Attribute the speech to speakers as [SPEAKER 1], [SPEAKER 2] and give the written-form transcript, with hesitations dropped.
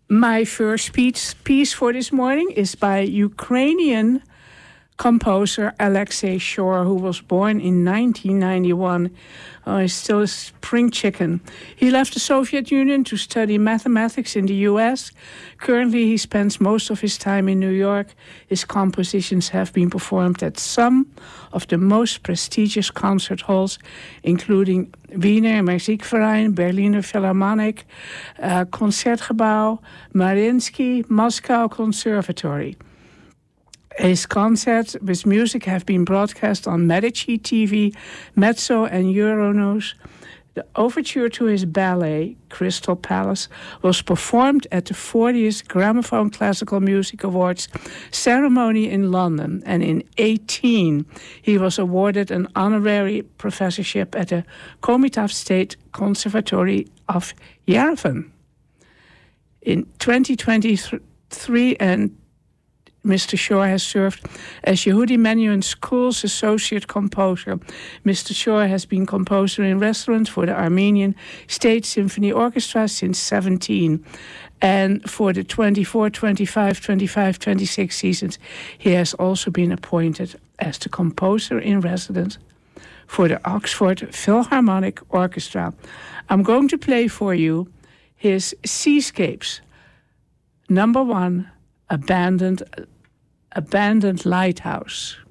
[SPEAKER 1] My first piece for this morning is by Ukrainian composer Alexei Shor, who was born in 1991. He's still a spring chicken. He left the Soviet Union to study mathematics in the US. Currently, he spends most of his time in New York. His compositions have been performed at some of the most prestigious concert halls, including Wiener Musikverein, Berliner Philharmonic, Concertgebouw, Mariinsky, Moscow Conservatory. His concerts with music have been broadcast on Medici TV, Mezzo, and Euronews. The overture to his ballet, Crystal Palace, was performed at the 40th Gramophone Classical Music Awards ceremony in London, and in 2018 he was awarded an honorary professorship at the Komitov State Conservatory of Yerevan. In 2023, and Mr. Shor has served as Yehudi Menuhin School's associate composer. Mr. Shor has been composer in restaurants for the Armenian State Symphony Orchestra since 2017. And for the 24, 25, 25, 26 seasons, he has also been appointed as the composer in residence for the Oxford Philharmonic Orchestra. I'm going to play for you his Seascapes, number 1, Abandoned Lighthouse.